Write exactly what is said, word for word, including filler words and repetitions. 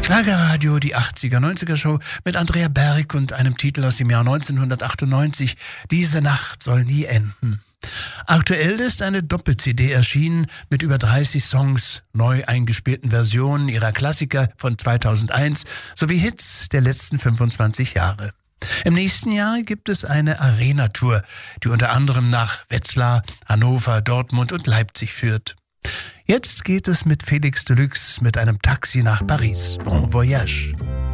Schlagerradio, die achtziger, neunziger Show mit Andrea Berg und einem Titel aus dem Jahr neunzehnhundertachtundneunzig, Diese Nacht soll nie enden. Aktuell ist eine Doppel-C D erschienen mit über dreißig Songs, neu eingespielten Versionen ihrer Klassiker von zweitausendeins sowie Hits der letzten fünfundzwanzig Jahre. Im nächsten Jahr gibt es eine Arena-Tour, die unter anderem nach Wetzlar, Hannover, Dortmund und Leipzig führt. Jetzt geht es mit Felix Deluxe mit einem Taxi nach Paris. Bon voyage.